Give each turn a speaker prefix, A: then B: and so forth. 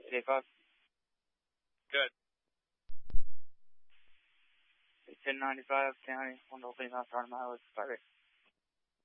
A: 885.
B: Good.
A: 1095 County, 1 miles, start of mileage, fire rate.